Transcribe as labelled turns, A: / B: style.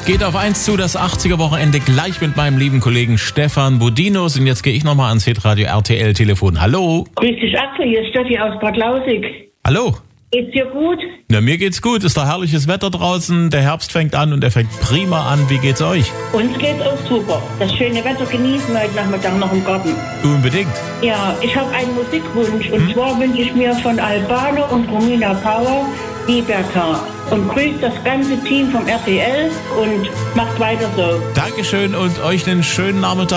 A: Geht auf 1 zu, das 80er-Wochenende gleich mit meinem lieben Kollegen Stefan Budinos. Und jetzt gehe ich nochmal ans Hitradio RTL-Telefon. Hallo.
B: Grüß dich, Axel, hier ist Steffi aus Bad Lausig.
A: Hallo.
B: Geht's dir gut?
A: Na, mir geht's gut. Ist da herrliches Wetter draußen. Der Herbst fängt an und er fängt prima an. Wie geht's euch?
B: Uns geht's auch super. Das schöne Wetter genießen wir heute Nachmittag noch im Garten.
A: Unbedingt.
B: Ja, ich habe einen Musikwunsch. Und zwar wünsche ich mir von Albano und Romina Power Liberta. Und grüßt das ganze Team vom RTL und macht weiter so.
A: Dankeschön und euch einen schönen Nachmittag.